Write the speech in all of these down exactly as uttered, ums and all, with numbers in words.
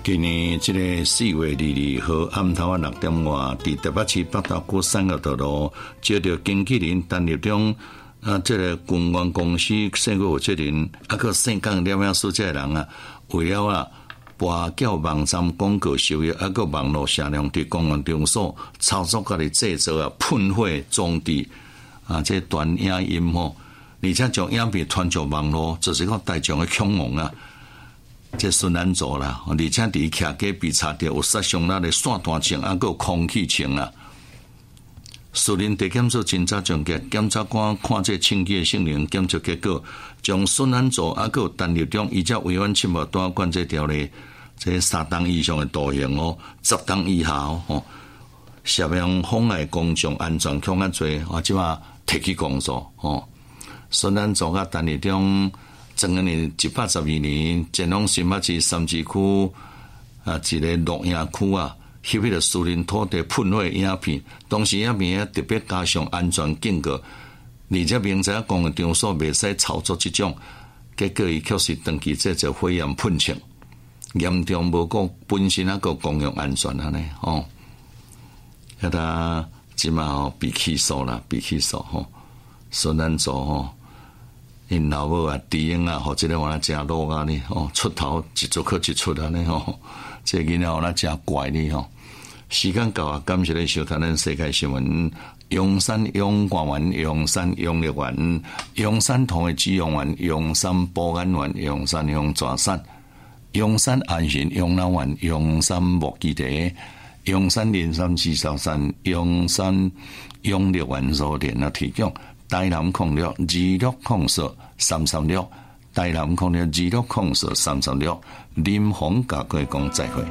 今年这个四月二二號暗頭啊六點外，伫台北市北投區三個道路接到經紀人單立中啊，這個公關公司選舉負責人啊，個姓江了了數這人啊，為了啊，跋繳網站廣告收益，啊個網絡聲量佇公關場所操作家己製作啊，噴火裝置啊，這段影音吼，而且將影片傳上網絡，就是個大眾嘅恐慌啊！這順難做啦，而且佇徛街被查到有殺傷力的散彈槍，啊，個空氣槍啊。樹林地檢署偵查總結，檢察官看這清潔性能檢測結果，將順難做啊個單立中，以及違反侵無單管制條例，這三檔以上的徒刑哦，十檔以下哦，涉嫌妨礙公眾安全恐嚇罪，啊，即馬提起公訴哦。順難做啊單立中。整個年一百十二年，前往新北市三芝區啊，一個錄影區啊，翕迄個樹林土地噴火影片，當時影片特別加上安全警告，而且明知公共場所袂使操作這種，結果伊確實登記這就火焰噴槍，嚴重無顧本身啊個公共安全啊呢哦，迄個即馬吼被起訴啦，被起訴吼，順難做吼。因老母啊、弟兄啊，或者咧話真落啊呢，哦，出頭一出可一出啊呢，吼，這囡仔話咧真怪呢，吼。時間到啊，感謝你收睇咱世界新聞。陽山陽光園、陽山陽樂園、陽山同嘅紫陽園、陽山保安園、陽山陽抓山、陽山安全陽老園、陽山木基地、陽山連山四十山、陽山陽樂園所連啊提供。台南控六二六控四三三六，台南控六二六控四三三六，林鴻甲各位講再會。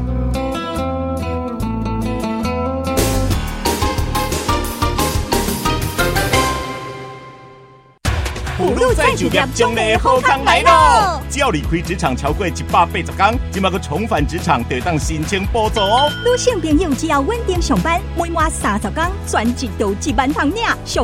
葫蘆再就業將來好康來咯！只要離開職場超過一百八十天，即馬個重返職場就當申請補助哦。 女性朋友只要穩定上班，每滿三十天，全職都一萬通領。